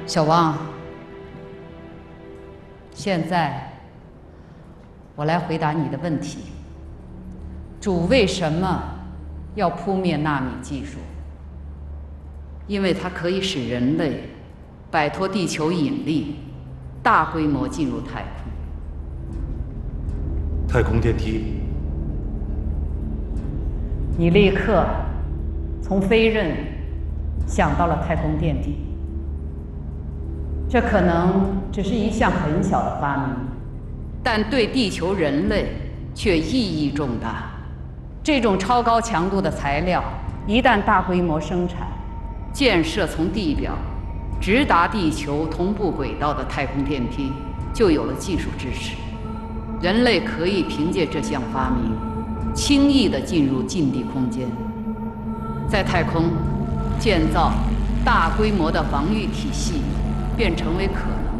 小汪，现在我来回答你的问题。主为什么要扑灭纳米技术？因为它可以使人类摆脱地球引力，大规模进入太空。 太空电梯， 你立刻从飞刃想到了太空电梯。这可能只是一项很小的发明，但对地球人类却意义重大。这种超高强度的材料一旦大规模生产，建设从地表直达地球同步轨道的太空电梯就有了技术支持。人类可以凭借这项发明，轻易地进入近地空间，在太空建造大规模的防御体系便成为可能。